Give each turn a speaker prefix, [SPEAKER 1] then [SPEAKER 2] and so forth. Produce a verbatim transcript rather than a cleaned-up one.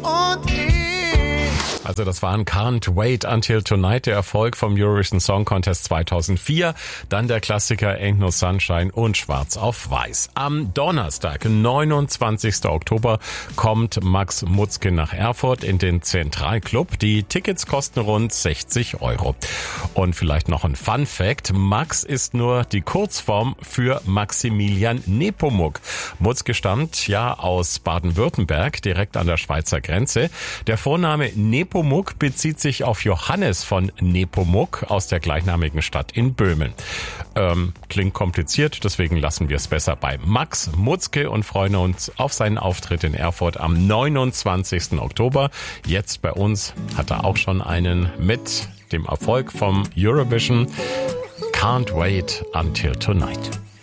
[SPEAKER 1] und ich.
[SPEAKER 2] Also das waren Can't Wait Until Tonight, der Erfolg vom Eurovision Song Contest zweitausendvier. Dann der Klassiker Ain't No Sunshine und Schwarz auf Weiß. Am Donnerstag, neunundzwanzigsten Oktober, kommt Max Mutzke nach Erfurt in den Zentralclub. Die Tickets kosten rund sechzig Euro. Und vielleicht noch ein Fun Fact. Max ist nur die Kurzform für Maximilian Nepomuk. Mutzke stammt ja aus Baden-Württemberg, direkt an der Schweizer Grenze. Der Vorname Nepomuk bezieht sich auf Johannes von Nepomuk aus der gleichnamigen Stadt in Böhmen. Ähm, klingt kompliziert, deswegen lassen wir es besser bei Max Mutzke und freuen uns auf seinen Auftritt in Erfurt am neunundzwanzigsten Oktober. Jetzt bei uns hat er auch schon einen mit dem Erfolg vom Eurovision. Can't Wait Until Tonight.